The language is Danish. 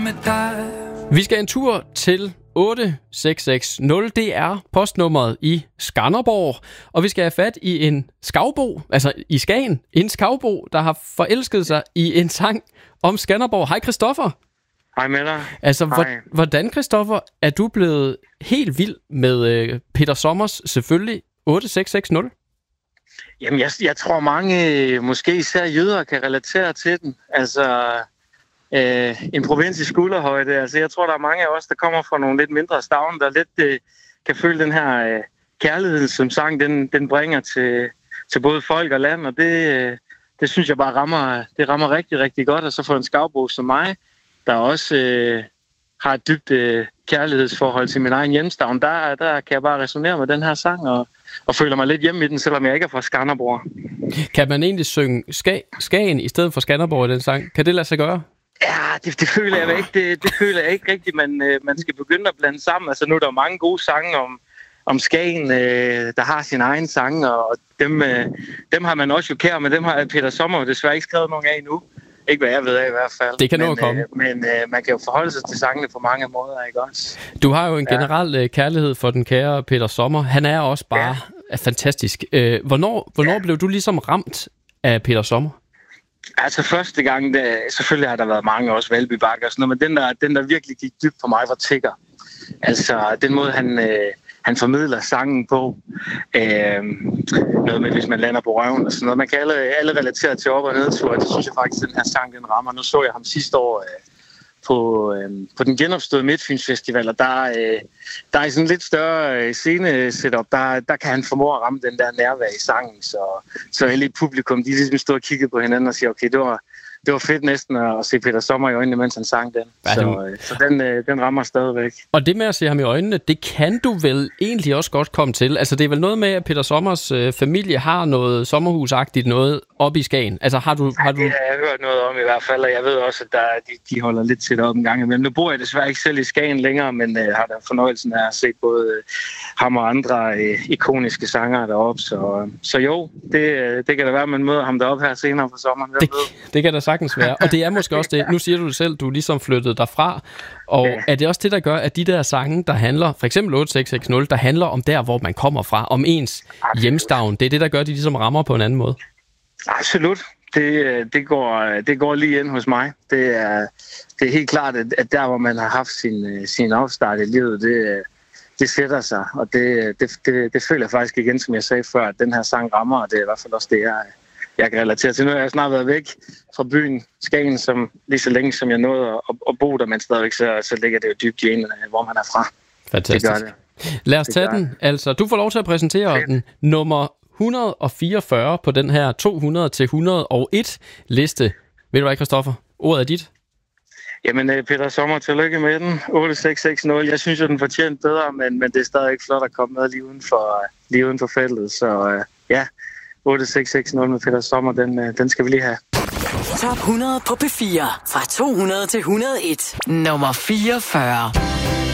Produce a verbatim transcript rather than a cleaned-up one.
med dig. Vi skal en tur til otte seks seks nul. Det er postnummeret i Skanderborg. Og vi skal have fat i en skavbo, altså i Skagen. En skavbo, der har forelsket sig i en sang om Skanderborg. Hej Christoffer. Hej med dig. Altså, Hej. hvordan, Christoffer, er du blevet helt vild med øh, Peter Sommers, selvfølgelig, otte seks seks nul? Jamen, jeg, jeg tror mange, måske især jøder, kan relatere til den. Altså, øh, en provins i skulderhøjde. Altså, jeg tror, der er mange af os, der kommer fra nogle lidt mindre stavne, der lidt øh, kan føle den her øh, kærlighed, som sang, den, den bringer til, til både folk og land. Og det, øh, det synes jeg bare rammer, det rammer rigtig, rigtig godt. Og så for en skavbo som mig, der også øh, har et dybt øh, kærlighedsforhold til min egen hjemstavn, der, der kan jeg bare resonere med den her sang, og, og føler mig lidt hjemme i den, selvom jeg ikke er fra Skanderborg. Kan man egentlig synge Ska- Skagen i stedet for Skanderborg i den sang? Kan det lade sig gøre? Ja, det, det føler jeg ikke. Det, det føler jeg ikke rigtigt, man, øh, man skal begynde at blande sammen. Altså nu er der mange gode sange om, om Skagen, øh, der har sin egen sang, og dem, øh, dem har man også jo kær, men dem har Peter Sommer desværre ikke skrevet nogen af endnu. Ikke hvad jeg ved af i hvert fald. Det kan men, nå at komme. Øh, men øh, man kan jo forholde sig til sangene på mange måder, ikke også? Du har jo en ja. generel øh, kærlighed for den kære Peter Sommer. Han er også bare ja. fantastisk. Øh, hvornår hvornår ja. blev du ligesom ramt af Peter Sommer? Altså første gang, det, selvfølgelig har der været mange også Valby Bakke og sådan noget, men den der, den der virkelig gik dybt for mig var Tigger. Altså den måde han... Øh, Han formidler sangen på. Øh, noget med, hvis man lander på røven og sådan noget. Man kan alle, alle relatere til op- og nedtur. Det synes jeg faktisk, at den her sang, den rammer. Nu så jeg ham sidste år øh, på, øh, på den genopståede Midtfyns Festival, og der, øh, der er sådan en lidt større øh, scene-setup. Der, der kan han formå at ramme den der nærvær i sangen. Så, så alle i publikum, de ligesom stod og kiggede på hinanden og siger, okay, det var... Det var fedt næsten at se Peter Sommer i øjnene, mens han sang den. Ja, så øh, så den, øh, den rammer stadigvæk. Og det med at se ham i øjnene, det kan du vel egentlig også godt komme til. Altså det er vel noget med, at Peter Sommers øh, familie har noget sommerhusagtigt noget oppe i Skagen. Altså har du... Har ja, du... det har jeg hørt noget om i hvert fald, og jeg ved også, at der, de, de holder lidt til op en gang imellem. Nu bor jeg desværre ikke selv i Skagen længere, men øh, har da fornøjelsen af at se både øh, ham og andre øh, ikoniske sangere deroppe. Så, så jo, det, øh, det kan da være, at man møder ham deroppe her senere på sommeren. Det, det kan da sagtens være. Og det er måske også det. Nu siger du det selv, du er ligesom flyttet derfra. Og ja. er det også det, der gør, at de der sange, der handler, for eksempel otte seks seks nul, der handler om der, hvor man kommer fra, om ens Absolut. hjemstavn, det er det, der gør, at de ligesom rammer på en anden måde? Absolut. Det, det, går, det går lige ind hos mig. Det er, det er helt klart, at der, hvor man har haft sin, sin opstart i livet, det, det sætter sig. Og det, det, det, det føler jeg faktisk igen, som jeg sagde før, at den her sang rammer, og det er i hvert fald også det, jeg jeg kan relatere til. Nu har jeg snart været væk fra byen Skagen, som lige så længe som jeg nåede at, at bo der, men stadigvæk så, så ligger det jo dybt i en, hvor man er fra. Fantastisk. Det det. Lad os tage den. Altså, du får lov til at præsentere Fedt. den nummer et hundrede og fireogfyrre på den her to hundrede til et hundrede og en liste. Ved du hvad, Christoffer? Ordet er dit. Jamen, Peter Sommer, tillykke med den. otte seks seks nul. Jeg synes jo, den fortjente bedre, men, men det er stadig ikke flot at komme med lige uden for, lige uden for feltet. Så uh, ja, otte seks seks nul med Peter Sommer, den, den skal vi lige have. Top hundrede på P fire. Fra to hundrede til et hundrede og en. Nummer fireogfyrre.